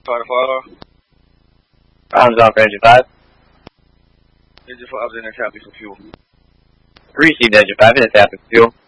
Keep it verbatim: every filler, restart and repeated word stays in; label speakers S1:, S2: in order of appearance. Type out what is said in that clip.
S1: Try to follow.
S2: Rounds off engine five.
S1: Engine five in there, happy for fuel.
S2: Received engine five, minutes happy for fuel.